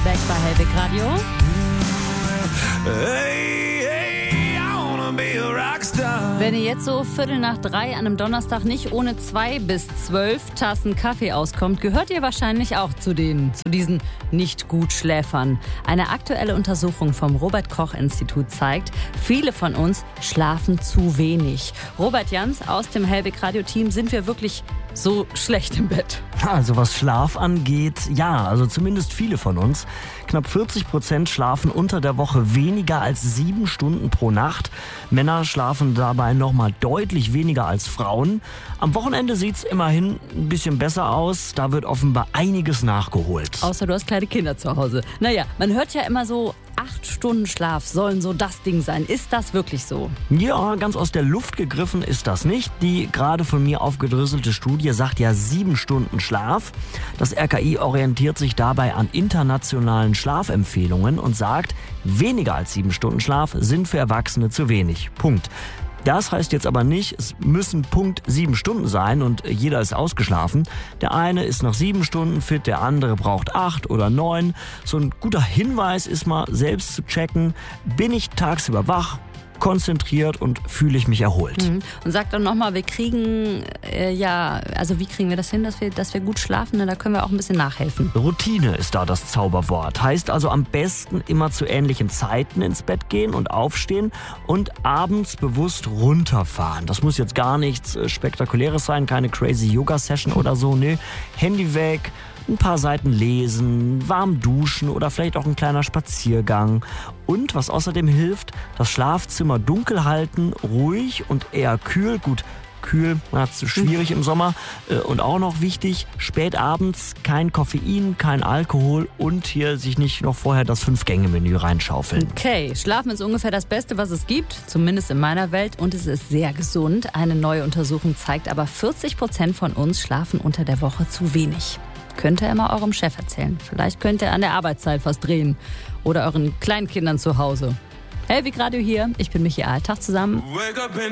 Back bei Hellwig Radio. Wenn ihr jetzt so 2:45 an einem Donnerstag nicht ohne 2 bis 12 Tassen Kaffee auskommt, gehört ihr wahrscheinlich auch zu diesen Nicht-Gut-Schläfern. Eine aktuelle Untersuchung vom Robert-Koch-Institut zeigt, viele von uns schlafen zu wenig. Robert Jans aus dem Hellwig-Radio-Team, sind wir wirklich so schlecht im Bett? Also was Schlaf angeht, ja, also zumindest viele von uns. Knapp 40% schlafen unter der Woche weniger als 7 Stunden pro Nacht. Männer schlafen dabei nochmal deutlich weniger als Frauen. Am Wochenende sieht's immerhin ein bisschen besser aus. Da wird offenbar einiges nachgeholt. Außer du hast kleine Kinder zu Hause. Naja, man hört ja immer so, 8 Stunden Schlaf sollen so das Ding sein. Ist das wirklich so? Ja, ganz aus der Luft gegriffen ist das nicht. Die gerade von mir aufgedröselte Studie sagt ja 7 Stunden Schlaf. Das RKI orientiert sich dabei an internationalen Schlafempfehlungen und sagt, weniger als 7 Stunden Schlaf sind für Erwachsene zu wenig. Punkt. Das heißt jetzt aber nicht, es müssen Punkt 7 Stunden sein und jeder ist ausgeschlafen. Der eine ist nach 7 Stunden fit, der andere braucht 8 oder 9. So ein guter Hinweis ist mal selbst zu checken, bin ich tagsüber wach, konzentriert und fühle ich mich erholt. Und sag dann nochmal, wie kriegen wir das hin, dass wir gut schlafen? Da können wir auch ein bisschen nachhelfen. Routine ist da das Zauberwort. Heißt also am besten immer zu ähnlichen Zeiten ins Bett gehen und aufstehen und abends bewusst runterfahren. Das muss jetzt gar nichts Spektakuläres sein, keine crazy Yoga-Session oder so. Nee, Handy weg, ein paar Seiten lesen, warm duschen oder vielleicht auch ein kleiner Spaziergang. Und was außerdem hilft, das Schlafzimmer dunkel halten, ruhig und eher kühl. Gut, kühl, schwierig im Sommer. Und auch noch wichtig, spät abends kein Koffein, kein Alkohol und hier sich nicht noch vorher das 5-Gänge-Menü reinschaufeln. Okay, Schlafen ist ungefähr das Beste, was es gibt, zumindest in meiner Welt. Und es ist sehr gesund. Eine neue Untersuchung zeigt aber, 40% von uns schlafen unter der Woche zu wenig. Könnt ihr immer eurem Chef erzählen. Vielleicht könnt ihr an der Arbeitszeit was drehen. Oder euren Kleinkindern zu Hause. Hellwig Radio hier, ich bin Michi Altach zusammen.